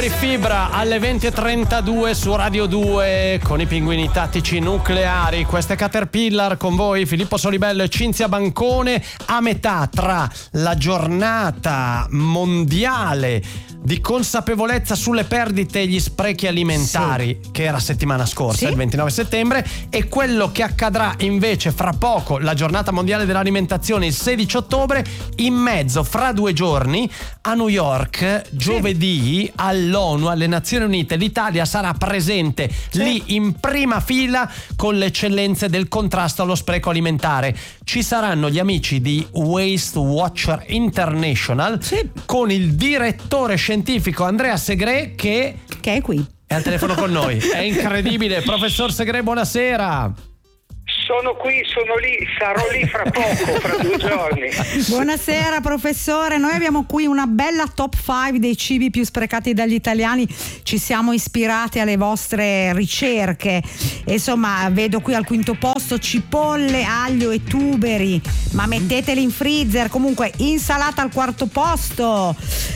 Fibra alle 20:32 su Radio 2 con i pinguini tattici nucleari. Questa è Caterpillar, con voi Filippo Solibello e Cinzia Bancone, a metà tra la giornata mondiale di consapevolezza sulle perdite e gli sprechi alimentari, che era settimana scorsa, il 29 settembre, e quello che accadrà invece fra poco, la giornata mondiale dell'alimentazione, il 16 ottobre, in mezzo, fra 2 giorni, a New York, giovedì, all'ONU, alle Nazioni Unite. L'Italia sarà presente lì in prima fila con le eccellenze del contrasto allo spreco alimentare. Ci saranno gli amici di Waste Watcher International con il direttore scientifico Andrea Segre che è qui. È al telefono con noi. È incredibile. Professor Segre, buonasera. Sono qui, sono lì, sarò lì fra poco, fra 2 giorni. Buonasera professore, noi abbiamo qui una bella top 5 dei cibi più sprecati dagli italiani. Ci siamo ispirati alle vostre ricerche. Insomma, vedo qui al quinto posto cipolle, aglio e tuberi, ma metteteli in freezer. Comunque, insalata al quarto posto.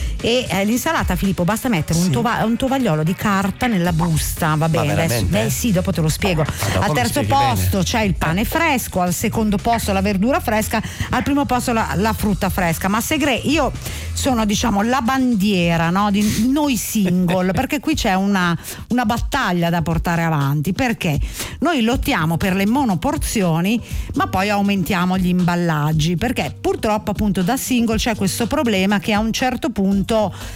E l'insalata, Filippo, basta mettere un tovagliolo di carta nella busta, va bene? Adesso, sì, dopo te lo spiego. Al terzo posto c'è il pane fresco, al secondo posto la verdura fresca, al primo posto la frutta fresca. Ma Segre, io sono, diciamo, la bandiera, no, di noi single, perché qui c'è una battaglia da portare avanti, perché noi lottiamo per le monoporzioni, ma poi aumentiamo gli imballaggi, perché purtroppo appunto da single c'è questo problema che a un certo punto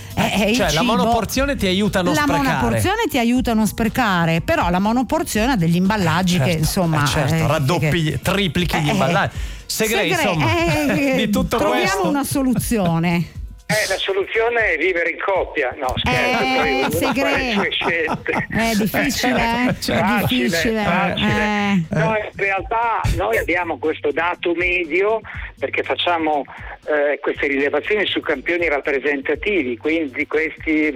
il cioè cibo, la monoporzione ti aiuta a non sprecare. La monoporzione ti aiuta a non sprecare, però la monoporzione ha degli imballaggi che insomma raddoppi, triplichi gli imballaggi. Segre, insomma, di tutto troviamo questo una soluzione. La soluzione è vivere in coppia. No, scherzo, Segre. le sue scelte. È difficile, Facile. difficile. No, in realtà noi abbiamo questo dato medio perché facciamo queste rilevazioni su campioni rappresentativi, quindi questi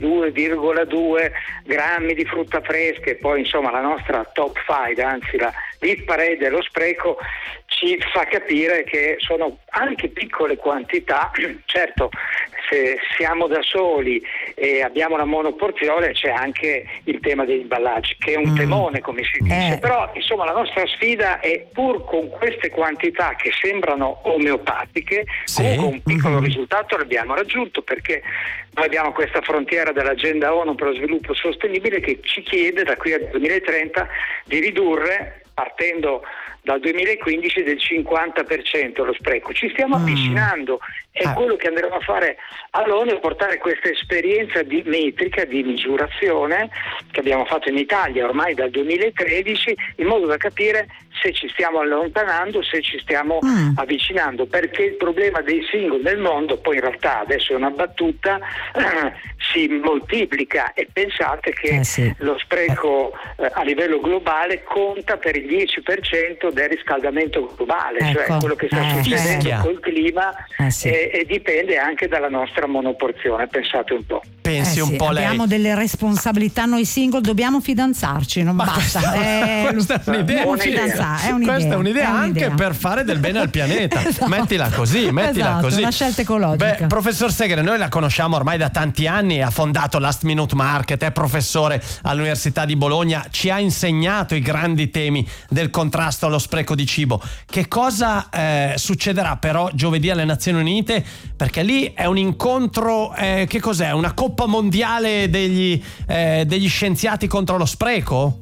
22,2 grammi di frutta fresca e poi insomma la nostra top 5, anzi la hit parade dello spreco, ci fa capire che sono anche piccole quantità. Certo, se siamo da soli e abbiamo una monoporzione c'è anche il tema degli imballaggi, che è un temone, come si dice, però insomma la nostra sfida è, pur con queste quantità che sembrano omeopatiche, comunque un piccolo risultato l'abbiamo raggiunto, perché noi abbiamo questa frontiera dell'agenda ONU per lo sviluppo sostenibile che ci chiede da qui al 2030 di ridurre, partendo dal 2015, del 50% lo spreco. Ci stiamo avvicinando, e quello che andremo a fare all'ONU è portare questa esperienza di metrica, di misurazione che abbiamo fatto in Italia ormai dal 2013, in modo da capire se ci stiamo allontanando, se ci stiamo avvicinando, perché il problema dei single nel mondo, poi in realtà adesso è una battuta, si moltiplica, e pensate che lo spreco a livello globale conta per il 10% del riscaldamento globale, cioè quello che sta succedendo col clima, e dipende anche dalla nostra monoporzione. Pensate un po'. Pensi un po' lei. Abbiamo delle responsabilità noi single, dobbiamo fidanzarci, non basta. Questa è un'idea. Questa è un'idea anche per fare del bene al pianeta. Mettila così, così. Una scelta ecologica. Beh, professor Segre, noi la conosciamo ormai da tanti anni, ha fondato Last Minute Market, è professore all'Università di Bologna, ci ha insegnato i grandi temi del contrasto allo spreco di cibo. Che cosa succederà però giovedì alle Nazioni Unite? Perché lì è un incontro, che cos'è? Una coppa mondiale degli scienziati contro lo spreco?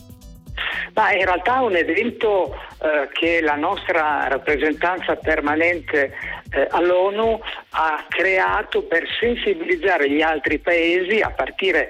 Ma in realtà è un evento che la nostra rappresentanza permanente all'ONU ha creato per sensibilizzare gli altri paesi, a partire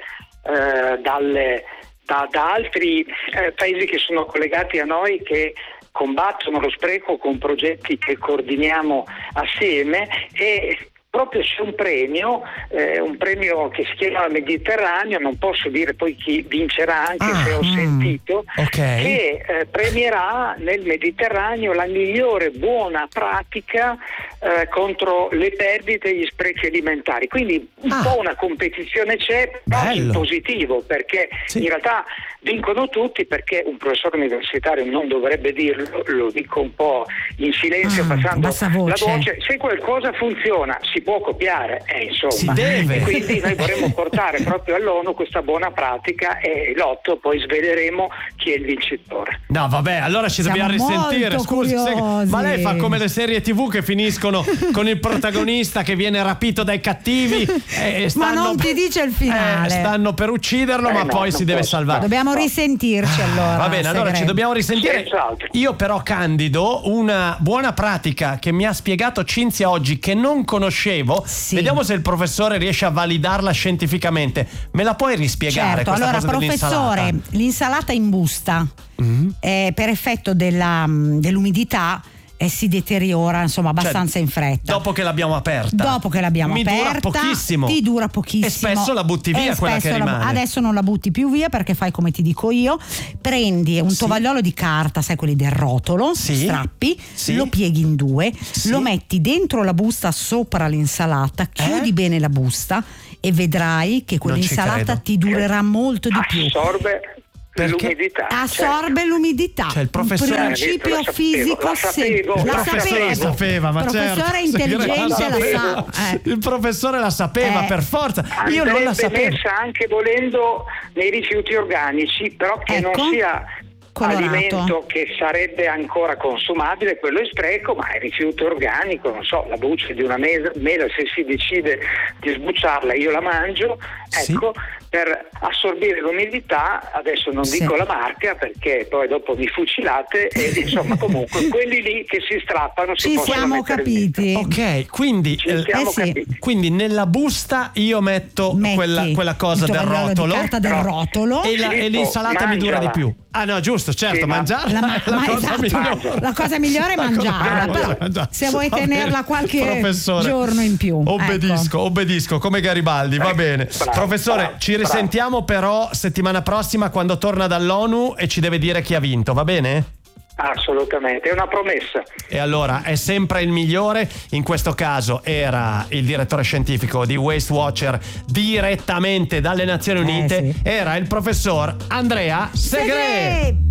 da altri paesi che sono collegati a noi, che combattono lo spreco con progetti che coordiniamo assieme, e proprio c'è un premio che si chiama Mediterraneo, non posso dire poi chi vincerà, anche se ho sentito, che premierà nel Mediterraneo la migliore buona pratica contro le perdite e gli sprechi alimentari. Quindi un po' una competizione c'è, ma in positivo, perché in realtà vincono tutti, perché un professore universitario non dovrebbe dirlo, lo dico un po' in silenzio, passando la voce: se qualcosa funziona si può copiare, insomma. Si deve. E quindi noi vorremmo portare proprio all'ONU questa buona pratica, e l'8 poi sveleremo chi è il vincitore. No, vabbè, allora ci Siamo dobbiamo risentire. molto Scusi, curiosi. ma lei fa come le serie TV che finiscono con il protagonista che viene rapito dai cattivi e Ma non ti dice il finale. stanno per ucciderlo, ma no, poi non si deve posso. salvare. Dobbiamo risentirci allora. Va bene, allora ci dobbiamo risentire. Senz'altro. Io però, Candido, una buona pratica che mi ha spiegato Cinzia oggi, che non conoscevo, Sì. vediamo se il professore riesce a validarla scientificamente. Me la puoi rispiegare? Certo, questa allora cosa professore, dell'insalata? l'insalata in busta per effetto dell'umidità si deteriora, insomma, abbastanza in fretta. Dopo che l'abbiamo aperta. Dopo che l'abbiamo Mi aperta, dura pochissimo. ti dura pochissimo. E spesso la butti via E quella che spesso rimane. adesso non la butti più via, perché fai come ti dico io: prendi un tovagliolo di carta, sai, quelli del rotolo, Sì. strappi, Sì. lo pieghi in due, Sì. lo metti dentro la busta sopra l'insalata, chiudi bene la busta e vedrai che quell'insalata credo. ti durerà molto di più. Assorbe Perché? l'umidità. Assorbe l'umidità. Cioè, il professore- Un principio La sapevo, fisico la sapevo, la il professore la sapeva, ma il professore certo. intelligente la sapevo. sa. Il professore la sapeva per forza. Io non la Andrebbe sapevo. messa anche volendo nei rifiuti organici, però che Ecco. non sia Colorato. alimento che sarebbe ancora consumabile, quello è spreco, ma è rifiuto organico, non so, la buccia di una mela, se si decide di sbucciarla io la mangio, Sì. ecco, per assorbire l'umidità, adesso non Sì. dico la marca perché poi dopo mi fucilate, e insomma comunque quelli lì che si strappano si Ci possono siamo mettere capiti. Ok, quindi Ci siamo sì. capiti. quindi nella busta io metto Metti quella cosa il del tovagliolo rotolo di carta del No. rotolo. e Filippo, l'insalata mi dura di mangiala. più. Ah no, giusto, certo, Sì, ma- mangiarla è la cosa esatto. migliore. La cosa migliore è La cosa mangiarla, migliore è però mangiarla. se vuoi Va bene, tenerla qualche professore. giorno in più. Ecco. Obbedisco come Garibaldi, va bene. bravo, Professore, bravo, ci risentiamo però settimana prossima quando torna dall'ONU e ci deve dire chi ha vinto, va bene? Assolutamente, è una promessa. E allora è sempre il migliore. In questo caso era il direttore scientifico di Waste Watcher direttamente dalle Nazioni Unite, sì. era il professor Andrea Segre.